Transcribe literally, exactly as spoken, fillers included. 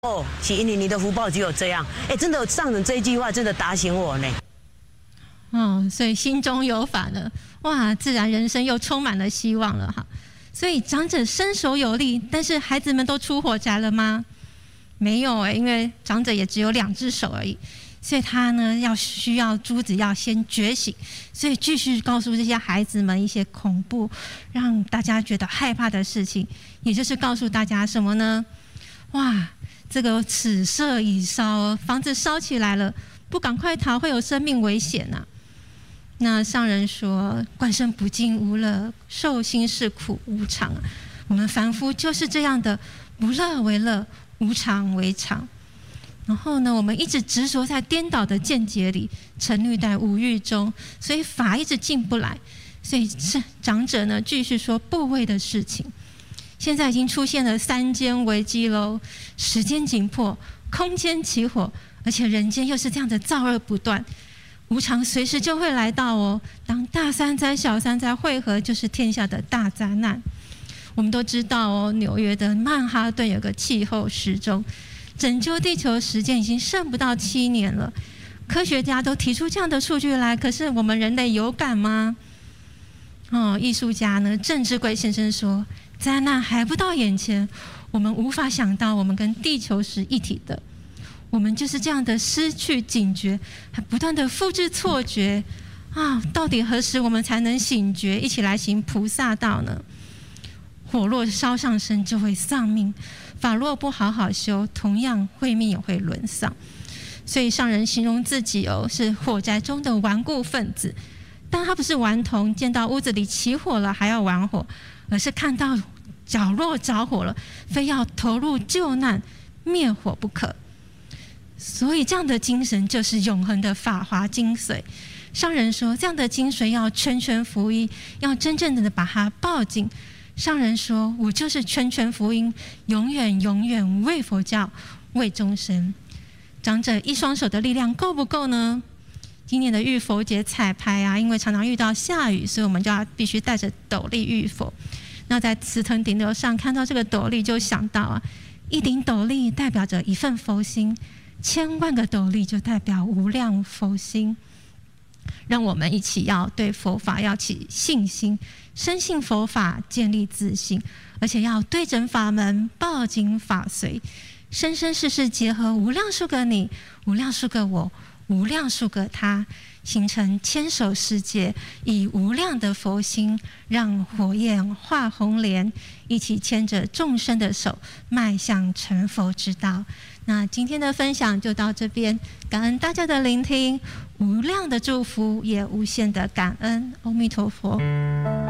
哦，是因为你的福报只有这样。哎，真的上人这一句话真的打醒我呢。 哦，所以心中有法了，哇，自然人生又充满了希望了哈。所以长者身手有力，但是孩子们都出火灾了吗？没有哎，因为长者也只有两只手而已，所以他呢要需要珠子要先觉醒，所以继续告诉这些孩子们一些恐怖，让大家觉得害怕的事情，也就是告诉大家什么呢？哇！这个此色已烧，房子烧起来了，不赶快逃会有生命危险呐、啊。那上人说：“观身不净无乐，受心是苦无常啊。我们凡夫就是这样的，不乐为乐，无常为常。然后呢，我们一直执着在颠倒的见解里，沉溺在五欲中，所以法一直进不来。所以长者呢，继续说部位的事情。”现在已经出现了三间危机喽，时间紧迫，空间起火，而且人间又是这样的造恶不断，无常随时就会来到哦。当大三灾、小三灾汇合，就是天下的大灾难。我们都知道哦，纽约的曼哈顿有个气候时钟，拯救地球时间已经剩不到七年了。科学家都提出这样的数据来，可是我们人类有感吗？哦，艺术家呢，郑志贵先生说。灾难还不到眼前，我们无法想到我们跟地球是一体的，我们就是这样的失去警觉，还不断的复制错觉啊！到底何时我们才能醒觉，一起来行菩萨道呢？火若烧上身就会丧命，法若不好好修，同样慧命也会沦丧。所以上人形容自己哦，是火灾中的顽固分子，但他不是顽童，见到屋子里起火了还要玩火，而是看到角落着火了，非要投入救难，灭火不可。所以这样的精神就是永恒的法华精髓。上人说，这样的精髓要圈圈福音，要真正的把它抱紧。上人说，我就是圈圈福音，永远永远为佛教，为众生。长者一双手的力量够不够呢？今年的浴佛节彩排啊，因为常常遇到下雨，所以我们就要必须带着斗笠浴佛。那在慈腾顶流上看到这个斗笠，就想到啊，一顶斗笠代表着一份佛心，千万个斗笠就代表无量佛心。让我们一起要对佛法要起信心，深信佛法，建立自信，而且要对准法门，抱紧法髓，生生世世结合无量数个你，无量数个我，无量数个他，形成千手世界，以无量的佛心，让火焰化红莲，一起牵着众生的手，迈向成佛之道。那今天的分享就到这边，感恩大家的聆听，无量的祝福，也无限的感恩。阿弥陀佛。